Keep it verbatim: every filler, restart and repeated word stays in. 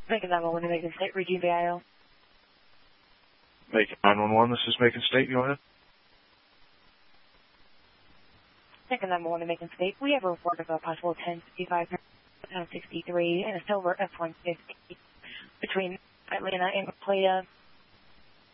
Macon nine one one to Macon State, Regine V I L. Macon nine one one, this is Macon State, go ahead. Macon nine one one to Macon State, we have a report of a possible ten fifty-five sixty-three and a silver F one fifty between Atlanta and La Plata.